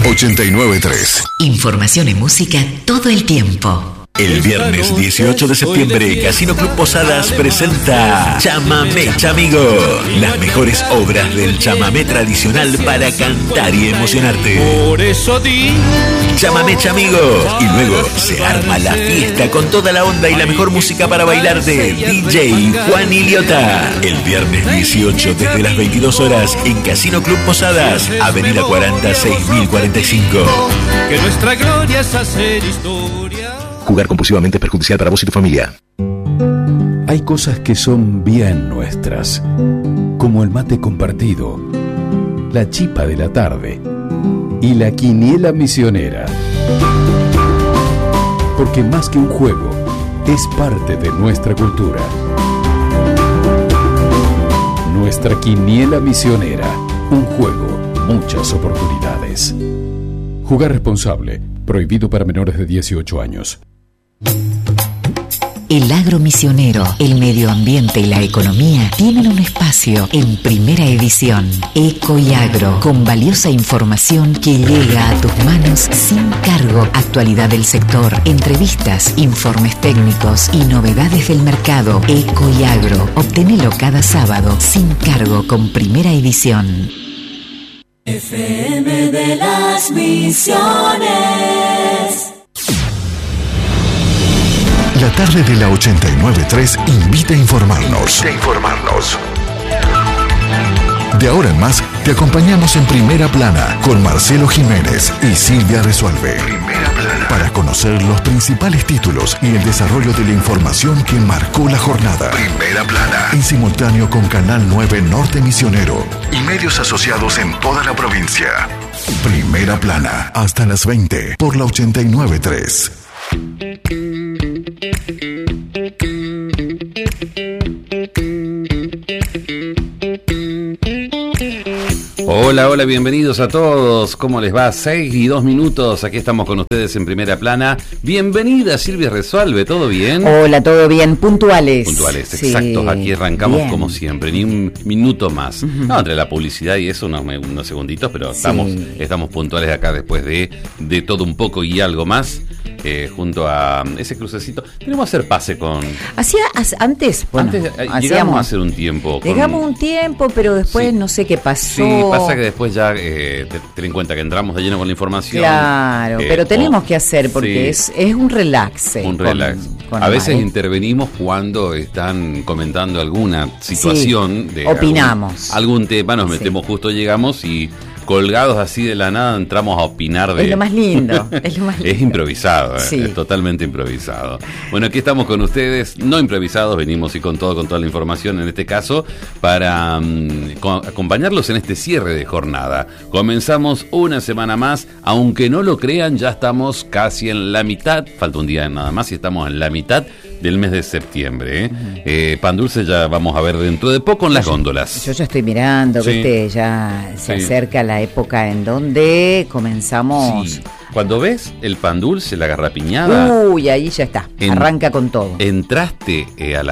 89.3. Información y música todo el tiempo. El viernes 18 de septiembre, Casino Club Posadas presenta Chamamé Chamigo. Las mejores obras del chamamé tradicional para cantar y emocionarte. Por eso di Chamamé Chamigo. Y luego se arma la fiesta con toda la onda y la mejor música para bailar de DJ Juan Iliota. El viernes 18 desde las 22 horas en Casino Club Posadas, Avenida 40 6045. que nuestra gloria es hacer historia. Jugar compulsivamente es perjudicial para vos y tu familia. Hay cosas que son bien nuestras, como el mate compartido, la chipa de la tarde y la quiniela misionera. Porque más que un juego, es parte de nuestra cultura. Nuestra quiniela misionera, un juego, muchas oportunidades. Jugar responsable, prohibido para menores de 18 años. El agro misionero, el medio ambiente y la economía tienen un espacio en Primera Edición. Eco y Agro, con valiosa información que llega a tus manos sin cargo. Actualidad del sector, entrevistas, informes técnicos y novedades del mercado. Eco y Agro, obtenelo cada sábado sin cargo con Primera Edición. FM de las Misiones. La tarde de la 89.3 invita a informarnos. De ahora en más, te acompañamos en Primera Plana con Marcelo Jiménez y Silvia Resuelve. Primera Plana. Para conocer los principales títulos y el desarrollo de la información que marcó la jornada. Primera Plana. En simultáneo con Canal 9 Norte Misionero y medios asociados en toda la provincia. Primera Plana. Hasta las 20 por la 89.3. Hola, bienvenidos a todos. ¿Cómo les va? 6:02. Aquí estamos con ustedes en Primera Plana. Bienvenida, Silvia Resuelve, ¿todo bien? Hola, todo bien. Puntuales. Sí, exactos. Aquí arrancamos bien, como siempre, ni un minuto más. No, entre la publicidad y eso, unos segunditos, pero estamos puntuales acá después de todo un poco y algo más. Junto a ese crucecito. Tenemos que hacer pase con... Antes llegamos a hacer un tiempo. Llegamos un tiempo, pero después no sé qué pasó. Sí, pasa que después ya ten en cuenta que entramos de lleno con la información. Claro, pero tenemos que hacer porque es un relax. Un relax. A veces intervenimos cuando están comentando alguna situación. Opinamos. Algún tema, nos metemos justo, llegamos y... colgados así de la nada entramos a opinar de... Es lo más lindo, Es improvisado, es totalmente improvisado. Bueno, aquí estamos con ustedes, no improvisados, venimos y con toda la información en este caso, para acompañarlos en este cierre de jornada. Comenzamos una semana más, aunque no lo crean, ya estamos casi en la mitad, falta un día nada más y estamos en la mitad del mes de septiembre. Pan dulce ya vamos a ver dentro de poco en las góndolas. Yo ya estoy mirando, viste, ya se acerca la época en donde comenzamos. Sí. Cuando ves el pan dulce, la garrapiñada. Uy, ahí ya está. Arranca con todo. Entraste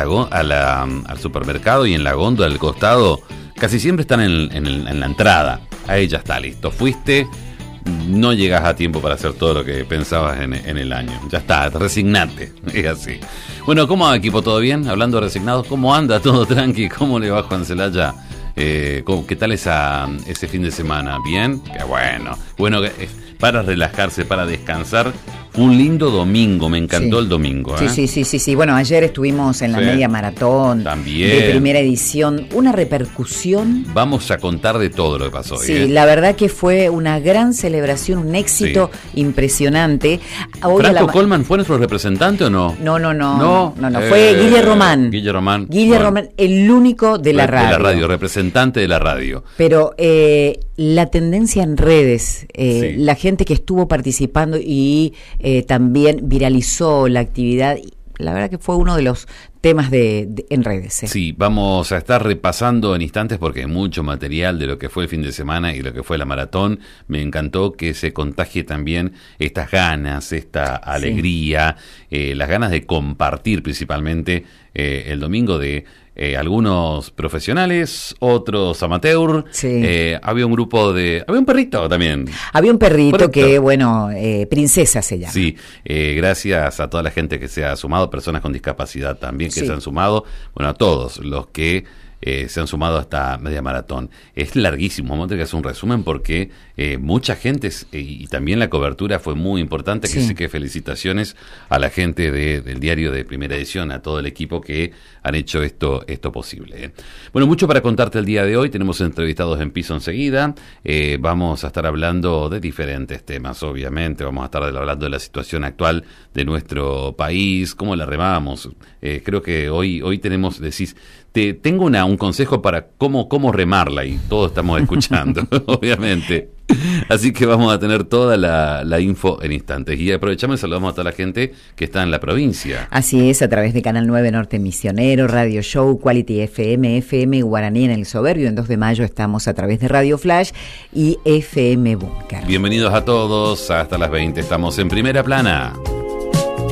al supermercado y en la góndola al costado, casi siempre están en la entrada. Ahí ya está, listo. Fuiste. No llegas a tiempo para hacer todo lo que pensabas en el año. Ya está, resignate. Es así. Bueno, ¿cómo va, equipo? ¿Todo bien? Hablando de resignados, ¿cómo anda? ¿Todo tranqui? ¿Cómo le va, Juan Celaya? ¿Qué tal ese fin de semana? ¿Bien? Qué bueno. Bueno, para relajarse, para descansar. Un lindo domingo, me encantó el domingo. Sí. Bueno, ayer estuvimos en la media maratón. También. De Primera Edición. Una repercusión. Vamos a contar de todo lo que pasó hoy. Sí, la verdad que fue una gran celebración, un éxito impresionante. ¿Franco Colman fue nuestro representante o no? No. Fue Guille Román. Guille Román, el único de la radio. De la radio, representante de la radio. Pero la tendencia en redes, la gente que estuvo participando y también viralizó la actividad, la verdad que fue uno de los temas en redes. Sí, vamos a estar repasando en instantes porque hay mucho material de lo que fue el fin de semana y lo que fue la maratón. Me encantó que se contagie también estas ganas, esta alegría, las ganas de compartir principalmente el domingo, de algunos profesionales, otros amateur. Sí. Había un grupo de... Había un perrito también. Había un perrito Correcto. que, bueno, Princesa se llama. Sí, gracias a toda la gente que se ha sumado, personas con discapacidad también que Sí. se han sumado, bueno, a todos los que se han sumado a esta media maratón. Es larguísimo, vamos a tener que hacer un resumen porque mucha gente, y también la cobertura fue muy importante, que Sí. sí que felicitaciones a la gente del diario de Primera Edición, a todo el equipo que han hecho esto posible. Bueno, mucho para contarte el día de hoy, tenemos entrevistados en piso enseguida, vamos a estar hablando de diferentes temas, obviamente, vamos a estar hablando de la situación actual de nuestro país, cómo la remamos. Creo que hoy tenemos, decís, tengo un consejo para cómo remarla, y todos estamos escuchando, obviamente. Así que vamos a tener toda la info en instantes. Y aprovechamos y saludamos a toda la gente que está en la provincia. Así es, a través de Canal 9 Norte Misionero, Radio Show, Quality FM, FM Guaraní en el Soberbio. En 2 de mayo estamos a través de Radio Flash y FM Búnker. Bienvenidos a todos, hasta las 20 estamos en Primera Plana.